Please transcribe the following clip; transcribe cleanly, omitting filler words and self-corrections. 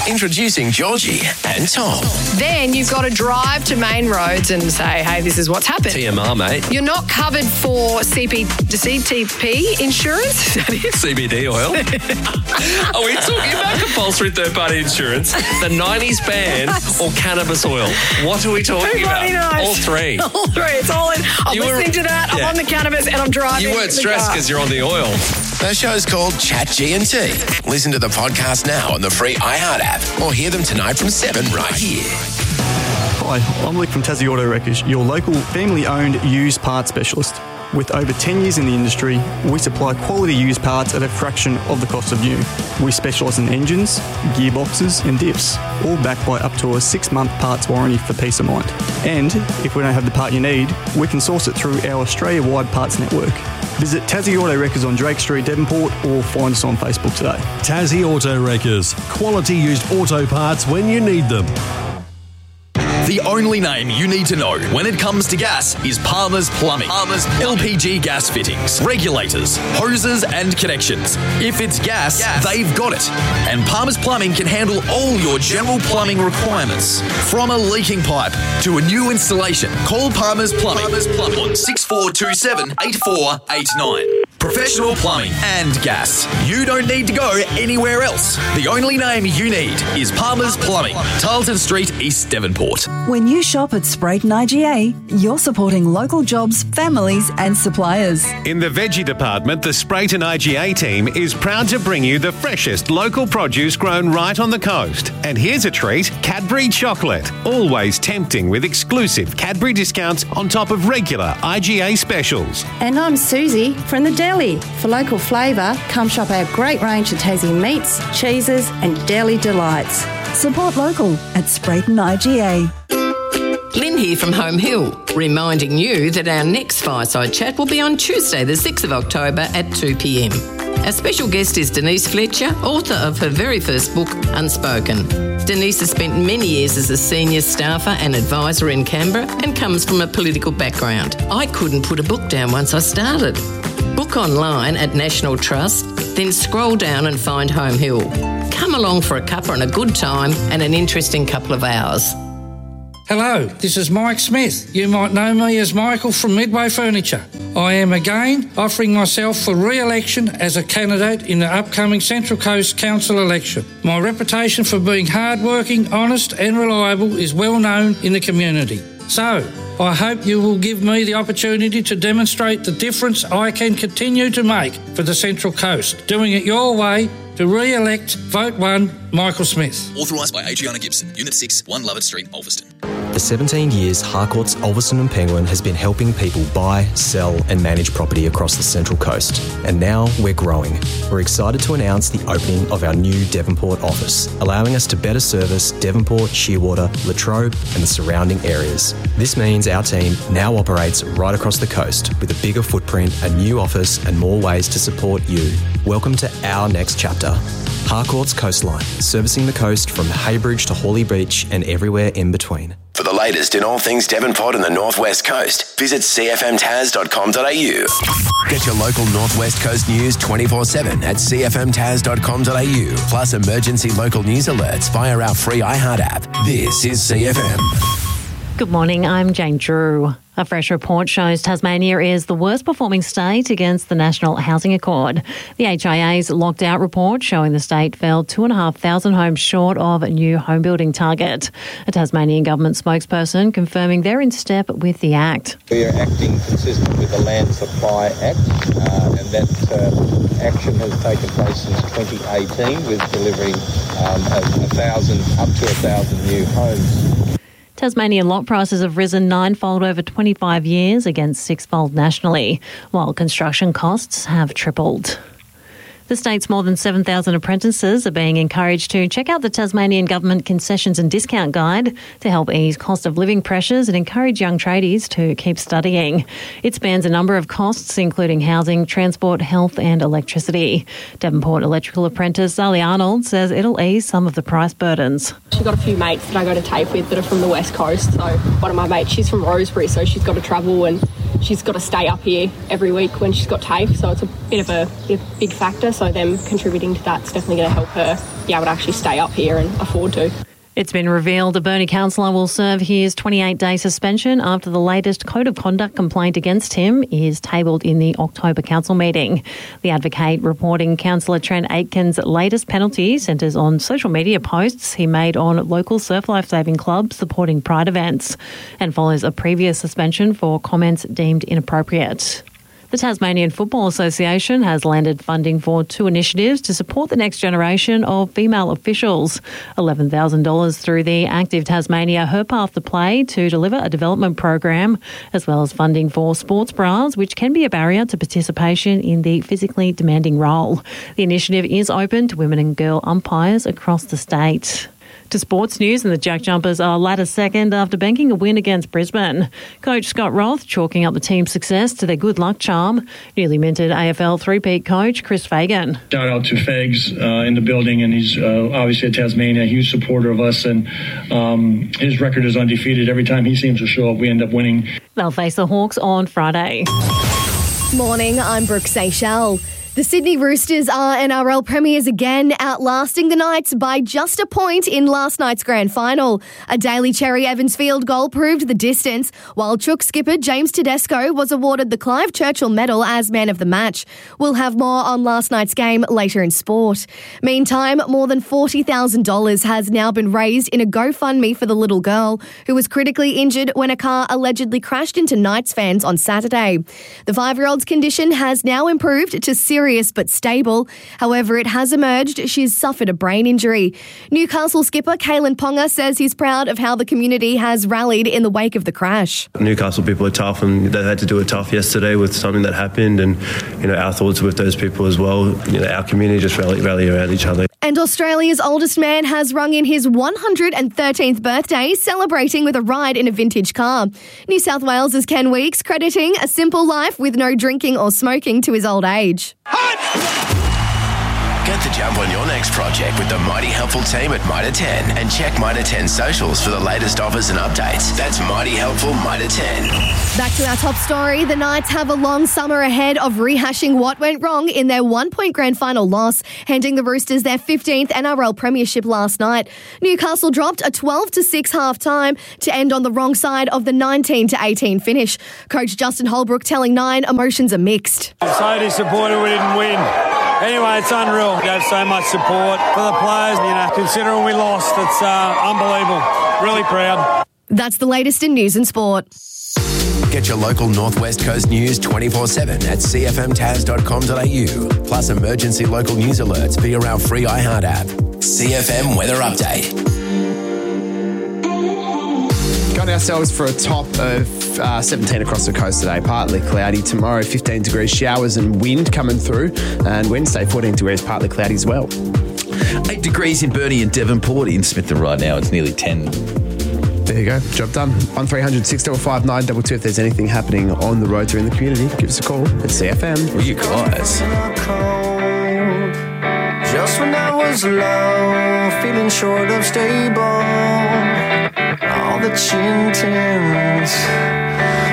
Introducing Georgie and Tom. Then you've got to drive to main roads and say, hey, this is what's happened. TMR, mate. You're not covered for CTP insurance? Is that it? CBD oil. Are we talking about compulsory third-party insurance, the 90s ban, or cannabis oil? What are we talking about? Knows? All three. All three. It's all in. I'm listening to that. I'm on the cannabis and I'm driving. You weren't stressed because you're on the oil. The show's called Chat G&T. Listen to the podcast now on the free iHeart app or hear them tonight from 7 right here. Hi, I'm Lick from Tassie Auto Wreckers, your local family-owned used parts specialist. With over 10 years in the industry, we supply quality used parts at a fraction of the cost of new. We specialise in engines, gearboxes and diffs, all backed by up to a 6-month parts warranty for peace of mind. And if we don't have the part you need, we can source it through our Australia-wide parts network. Visit Tassie Auto Wreckers on Drake Street, Devonport, or find us on Facebook today. Tassie Auto Wreckers. Quality used auto parts when you need them. The only name you need to know when it comes to gas is Palmer's Plumbing. LPG gas fittings, regulators, hoses and connections. If it's gas, they've got it. And Palmer's Plumbing can handle all your general plumbing requirements. From a leaking pipe to a new installation, call Palmer's Plumbing on 6427 8489. Professional plumbing and gas. You don't need to go anywhere else. The only name you need is Palmer's Plumbing, Tarleton Street, East Devonport. When you shop at Sprayton IGA, you're supporting local jobs, families and suppliers. In the veggie department, the Sprayton IGA team is proud to bring you the freshest local produce grown right on the coast. And here's a treat, Cadbury chocolate. Always tempting with exclusive Cadbury discounts on top of regular IGA specials. And I'm Susie from the deli. For local flavour, come shop our great range of Tassie meats, cheeses and deli delights. Support local at Sprayton IGA. Lynn here from Home Hill, reminding you that our next Fireside Chat will be on Tuesday, the 6th of October at 2 p.m. Our special guest is Denise Fletcher, author of her very first book, Unspoken. Denise has spent many years as a senior staffer and advisor in Canberra and comes from a political background. I couldn't put a book down once I started. Book online at National Trust, then scroll down and find Home Hill. Come along for a cuppa and a good time and an interesting couple of hours. Hello, this is Mike Smith. You might know me as Michael from Midway Furniture. I am again offering myself for re-election as a candidate in the upcoming Central Coast Council election. My reputation for being hard-working, honest and reliable is well known in the community. So, I hope you will give me the opportunity to demonstrate the difference I can continue to make for the Central Coast. Doing it your way to re-elect Vote 1 Michael Smith. Authorised by Adriana Gibson, Unit 6, 1 Lovett Street, Ulverston. For 17 years, Harcourt's Ulverston and Penguin has been helping people buy, sell and manage property across the Central Coast. And now we're growing. We're excited to announce the opening of our new Devonport office, allowing us to better service Devonport, Shearwater, Latrobe and the surrounding areas. This means our team now operates right across the coast with a bigger footprint, a new office and more ways to support you. Welcome to our next chapter. Harcourt's Coastline, servicing the coast from Haybridge to Hawley Beach and everywhere in between. For the latest in all things Devonport and the North West Coast, visit cfmtas.com.au. Get your local North West Coast news 24/7 at cfmtas.com.au. Plus emergency local news alerts via our free iHeart app. This is CFM. Good morning, I'm Jane Drew. A fresh report shows Tasmania is the worst performing state against the National Housing Accord. The HIA's locked out report showing the state fell 2,500 homes short of a new home building target. A Tasmanian government spokesperson confirming they're in step with the Act. We are acting consistent with the Land Supply Act and that action has taken place since 2018 with delivering up to 1,000 new homes. Tasmanian lot prices have risen ninefold over 25 years against sixfold nationally, while construction costs have tripled. The state's more than 7,000 apprentices are being encouraged to check out the Tasmanian Government Concessions and Discount Guide to help ease cost of living pressures and encourage young tradies to keep studying. It spans a number of costs, including housing, transport, health and electricity. Devonport electrical apprentice Sally Arnold says it'll ease some of the price burdens. She's got a few mates that I go to TAFE with that are from the West Coast. So one of my mates, she's from Rosebery, so she's got to travel and she's got to stay up here every week when she's got TAFE, so it's a bit of a big factor. So them contributing to that's definitely going to help her be able to actually stay up here and afford to. It's been revealed a Burnie councillor will serve his 28-day suspension after the latest code of conduct complaint against him is tabled in the October council meeting. The Advocate reporting Councillor Trent Aitken's latest penalty centres on social media posts he made on local surf lifesaving clubs supporting Pride events and follows a previous suspension for comments deemed inappropriate. The Tasmanian Football Association has landed funding for 2 initiatives to support the next generation of female officials. $11,000 through the Active Tasmania Her Path to Play to deliver a development program, as well as funding for sports bras, which can be a barrier to participation in the physically demanding role. The initiative is open to women and girl umpires across the state. To sports news, and the Jack Jumpers are ladder second after banking a win against Brisbane. Coach Scott Roth chalking up the team's success to their good luck charm. Newly minted AFL three-peat coach Chris Fagan. Shout out to Fags in the building, and he's obviously at Tasmania, a huge supporter of us, and his record is undefeated. Every time he seems to show up, we end up winning. They'll face the Hawks on Friday. Morning, I'm Brooke Seychelles. The Sydney Roosters are NRL premiers again, outlasting the Knights by just a point in last night's grand final. A Daly Cherry Evans field goal proved the distance, while Chook skipper James Tedesco was awarded the Clive Churchill Medal as man of the match. We'll have more on last night's game later in sport. Meantime, more than $40,000 has now been raised in a GoFundMe for the little girl who was critically injured when a car allegedly crashed into Knights fans on Saturday. The 5-year-old's condition has now improved to serious but stable. However, it has emerged she's suffered a brain injury. Newcastle skipper Kalen Ponga says he's proud of how the community has rallied in the wake of the crash. Newcastle people are tough, and they had to do it tough yesterday with something that happened, and our thoughts are with those people as well. Our community just rally around each other. And Australia's oldest man has rung in his 113th birthday, celebrating with a ride in a vintage car. New South Wales' Ken Weeks crediting a simple life with no drinking or smoking to his old age. Get the jump on your next project with the mighty helpful team at Mitre 10 and check Mitre 10 socials for the latest offers and updates. That's mighty helpful Mitre 10. Back to our top story. The Knights have a long summer ahead of rehashing what went wrong in their 1-point grand final loss, handing the Roosters their 15th NRL premiership last night. Newcastle dropped a 12-6 half-time to end on the wrong side of the 19-18 finish. Coach Justin Holbrook telling Nine emotions are mixed. I'm so disappointed we didn't win. Anyway, it's unreal. We have so much support for the players. Considering we lost, it's unbelievable. Really proud. That's the latest in news and sport. Get your local Northwest Coast news 24/7 at cfmtas.com.au. Plus emergency local news alerts via our free iHeart app. CFM Weather Update. Got ourselves for a top of 17 across the coast today. Partly cloudy. Tomorrow, 15 degrees showers and wind coming through. And Wednesday, 14 degrees, partly cloudy as well. 8 degrees in Burnie and Devonport. In Smithton right now, it's nearly 10. There you go. Job done. 1300 655 922. If there's anything happening on the roads or in the community, give us a call at CFM. Well, you guys. Just when I was low, feeling short of stable, all the chin tins